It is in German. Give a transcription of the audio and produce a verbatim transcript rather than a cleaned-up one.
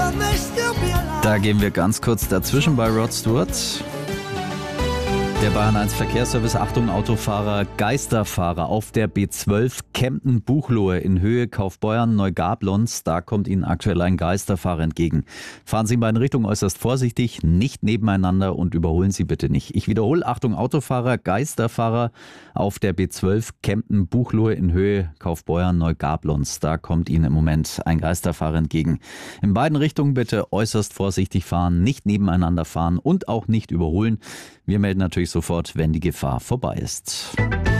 Da gehen wir ganz kurz dazwischen bei Rod Stewart. Der Bayern eins Verkehrsservice, Achtung Autofahrer, Geisterfahrer auf der B zwölf Kempten-Buchloe in Höhe Kaufbeuern Neugablons. Da kommt Ihnen aktuell ein Geisterfahrer entgegen. Fahren Sie in beiden Richtungen äußerst vorsichtig, nicht nebeneinander und überholen Sie bitte nicht. Ich wiederhole, Achtung Autofahrer, Geisterfahrer auf der B zwölf Kempten-Buchloe in Höhe Kaufbeuern Neugablons. Da kommt Ihnen im Moment ein Geisterfahrer entgegen. In beiden Richtungen bitte äußerst vorsichtig fahren, nicht nebeneinander fahren und auch nicht überholen. Wir melden natürlich sofort, wenn die Gefahr vorbei ist.